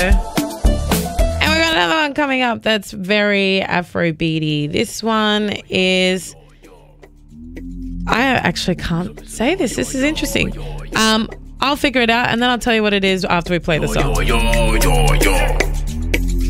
And we got another one coming up that's very Afrobeaty. This one is... I actually can't say this. This is interesting. I'll figure it out and then I'll tell you what it is after we play the song.